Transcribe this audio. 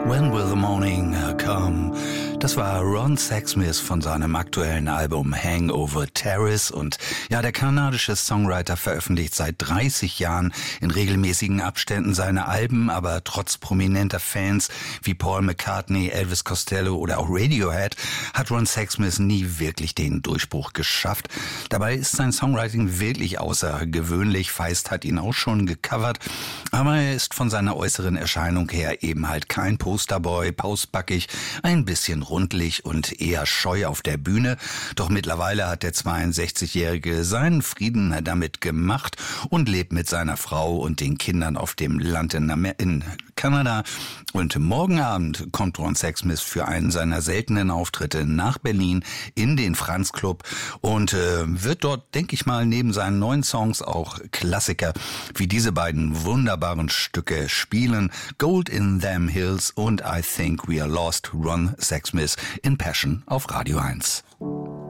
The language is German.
When Will the Morning Come? Das war Ron Sexsmith von seinem aktuellen Album Hangover Terrace und ja, der kanadische Songwriter veröffentlicht seit 30 Jahren in regelmäßigen Abständen seine Alben, aber trotz prominenter Fans wie Paul McCartney, Elvis Costello oder auch Radiohead hat Ron Sexsmith nie wirklich den Durchbruch geschafft. Dabei ist sein Songwriting wirklich außergewöhnlich. Feist hat ihn auch schon gecovert, aber er ist von seiner äußeren Erscheinung her eben halt kein Posterboy, pausbackig, ein bisschen rundlich und eher scheu auf der Bühne. Doch mittlerweile hat der 62-Jährige seinen Frieden damit gemacht und lebt mit seiner Frau und den Kindern auf dem Land in Kanada. Und morgen Abend kommt Ron Sexsmith für einen seiner seltenen Auftritte nach Berlin in den Franz Club und wird dort, denke ich mal, neben seinen neuen Songs auch Klassiker wie diese beiden wunderbaren Stücke spielen. Gold in Them Hills und I Think We Are Lost, Ron Sexsmith in Passion auf Radio 1.